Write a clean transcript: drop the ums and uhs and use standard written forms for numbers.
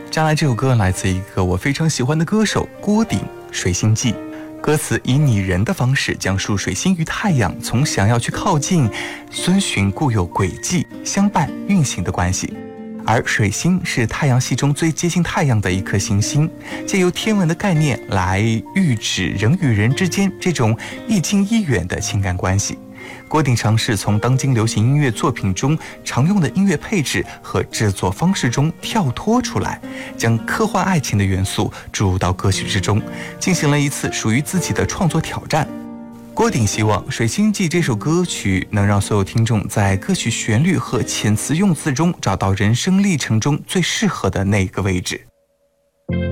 接下来这首歌来自一个我非常喜欢的歌手郭顶，《水星记》。歌词以拟人的方式讲述水星与太阳从想要去靠近，遵循固有轨迹相伴运行的关系。而水星是太阳系中最接近太阳的一颗行星，借由天文的概念来喻指人与人之间这种亦近亦远的情感关系。郭顶尝试从当今流行音乐作品中常用的音乐配置和制作方式中跳脱出来，将科幻爱情的元素注入到歌曲之中，进行了一次属于自己的创作挑战。郭顶希望《水星记》这首歌曲能让所有听众在歌曲旋律和遣词用字中找到人生历程中最适合的那个位置。